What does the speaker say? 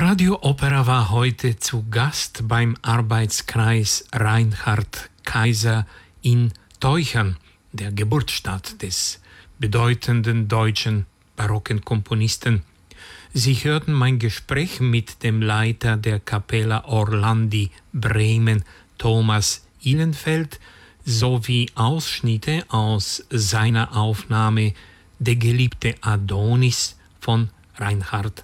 Radio Opera war heute zu Gast beim Arbeitskreis Reinhard Kaiser in Teuchern, der Geburtsstadt des bedeutenden deutschen barocken Komponisten. Sie hörten mein Gespräch mit dem Leiter der Capella Orlandi Bremen, Thomas Ihlenfeld, sowie Ausschnitte aus seiner Aufnahme Der geliebte Adonis von Reinhard